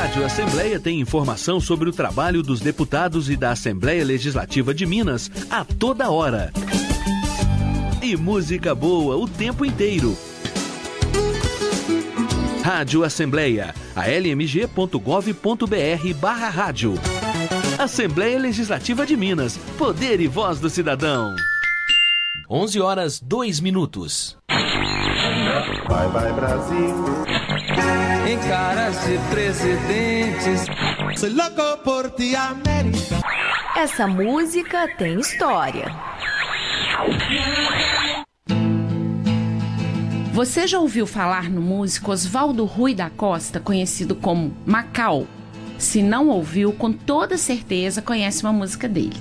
Rádio Assembleia tem informação sobre o trabalho dos deputados e da Assembleia Legislativa de Minas a toda hora. E música boa o tempo inteiro. Rádio Assembleia, almg.gov.br/rádio. Assembleia Legislativa de Minas, poder e voz do cidadão. 11h02. Vai, vai, Brasil. Em caras de presidentes. Soy loco por ti, América. Essa música tem história. Você já ouviu falar no músico Oswaldo Rui da Costa, conhecido como Macau? Se não ouviu, com toda certeza conhece uma música dele.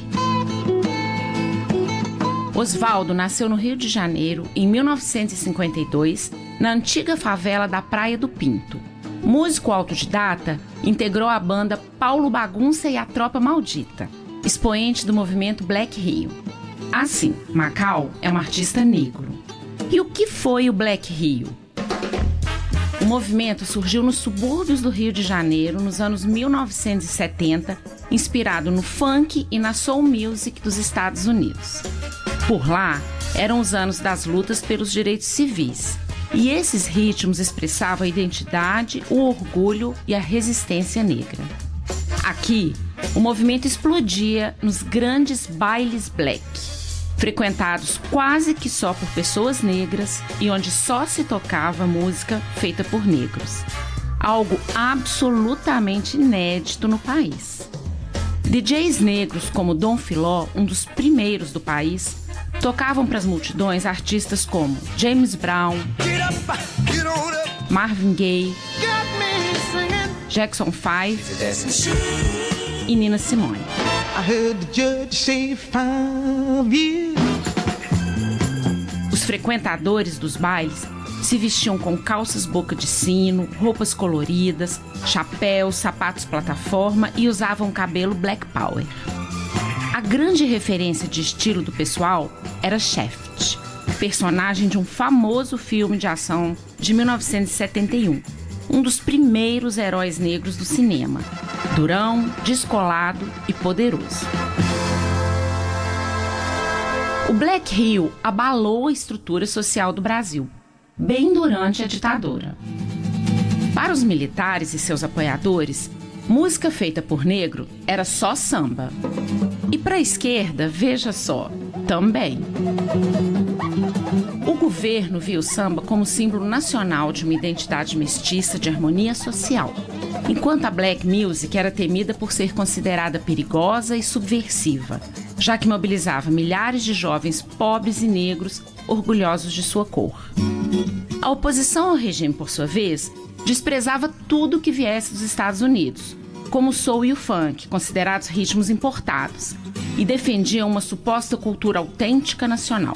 Oswaldo nasceu no Rio de Janeiro em 1952, na antiga favela da Praia do Pinto. Músico autodidata, integrou a banda Paulo Bagunça e a Tropa Maldita, expoente do movimento Black Rio. Assim, Macau é um artista negro. E o que foi o Black Rio? O movimento surgiu nos subúrbios do Rio de Janeiro nos anos 1970, inspirado no funk e na soul music dos Estados Unidos. Por lá, eram os anos das lutas pelos direitos civis, e esses ritmos expressavam a identidade, o orgulho e a resistência negra. Aqui, o movimento explodia nos grandes bailes black, frequentados quase que só por pessoas negras e onde só se tocava música feita por negros. Algo absolutamente inédito no país. DJs negros como Dom Filó, um dos primeiros do país, tocavam para as multidões artistas como James Brown, Marvin Gaye, Jackson 5 e Nina Simone. Os frequentadores dos bailes se vestiam com calças boca de sino, roupas coloridas, chapéus, sapatos plataforma e usavam cabelo Black Power. A grande referência de estilo do pessoal era Shaft, personagem de um famoso filme de ação de 1971, um dos primeiros heróis negros do cinema, durão, descolado e poderoso. O Black Rio abalou a estrutura social do Brasil, bem durante a ditadura. Para os militares e seus apoiadores, música feita por negro era só samba. E para a esquerda, veja só, também. O governo via o samba como símbolo nacional de uma identidade mestiça de harmonia social, enquanto a black music era temida por ser considerada perigosa e subversiva, já que mobilizava milhares de jovens pobres e negros orgulhosos de sua cor. A oposição ao regime, por sua vez, desprezava tudo que viesse dos Estados Unidos, como o soul e o funk, considerados ritmos importados, e defendiam uma suposta cultura autêntica nacional.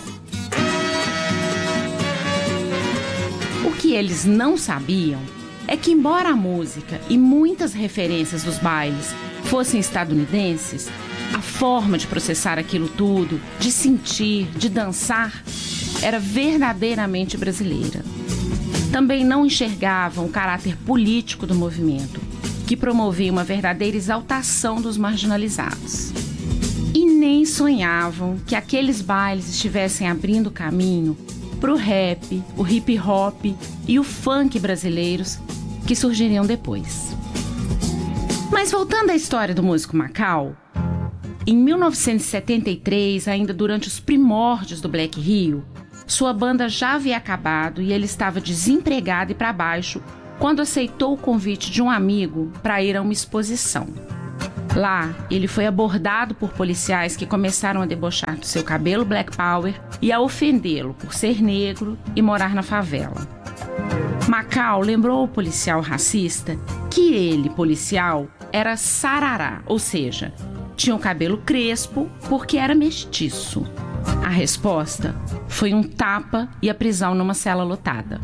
O que eles não sabiam é que, embora a música e muitas referências dos bailes fossem estadunidenses, a forma de processar aquilo tudo, de sentir, de dançar, era verdadeiramente brasileira. Também não enxergavam o caráter político do movimento, que promovia uma verdadeira exaltação dos marginalizados. E nem sonhavam que aqueles bailes estivessem abrindo caminho para o rap, o hip hop e o funk brasileiros que surgiriam depois. Mas voltando à história do músico Macau, em 1973, ainda durante os primórdios do Black Rio, sua banda já havia acabado e ele estava desempregado e para baixo quando aceitou o convite de um amigo para ir a uma exposição. Lá, ele foi abordado por policiais que começaram a debochar do seu cabelo Black Power e a ofendê-lo por ser negro e morar na favela. Macau lembrou ao policial racista que ele, policial, era sarará, ou seja, tinha o cabelo crespo porque era mestiço. A resposta foi um tapa e a prisão numa cela lotada.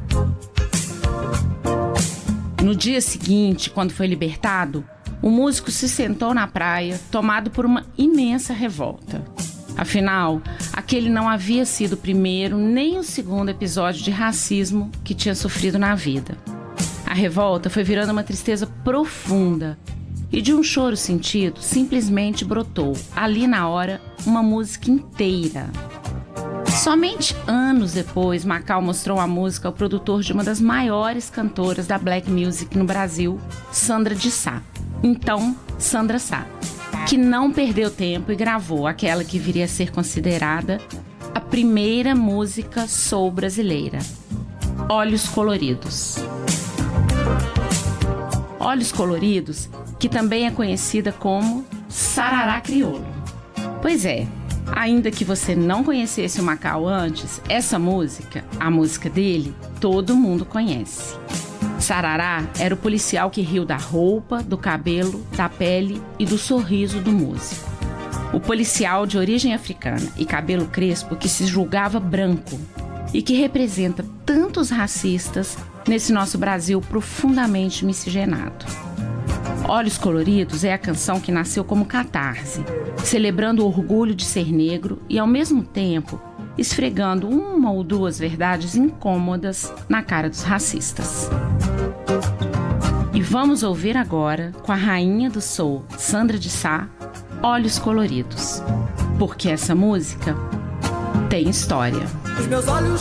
No dia seguinte, quando foi libertado, o músico se sentou na praia, tomado por uma imensa revolta. Afinal, aquele não havia sido o primeiro nem o segundo episódio de racismo que tinha sofrido na vida. A revolta foi virando uma tristeza profunda e de um choro sentido simplesmente brotou, ali na hora, uma música inteira. Somente anos depois, Macau mostrou a música ao produtor de uma das maiores cantoras da Black Music no Brasil, Sandra de Sá. Então, Sandra Sá, que não perdeu tempo e gravou aquela que viria a ser considerada a primeira música soul brasileira, Olhos Coloridos. Olhos Coloridos, que também é conhecida como Sarará Crioulo. Pois é, ainda que você não conhecesse o Macau antes, essa música, a música dele, todo mundo conhece. Sarará era o policial que riu da roupa, do cabelo, da pele e do sorriso do músico. O policial de origem africana e cabelo crespo que se julgava branco e que representa tantos racistas nesse nosso Brasil profundamente miscigenado. Olhos Coloridos é a canção que nasceu como catarse, celebrando o orgulho de ser negro e, ao mesmo tempo, esfregando uma ou duas verdades incômodas na cara dos racistas. E vamos ouvir agora, com a rainha do soul, Sandra de Sá, Olhos Coloridos, porque essa música tem história. Os meus olhos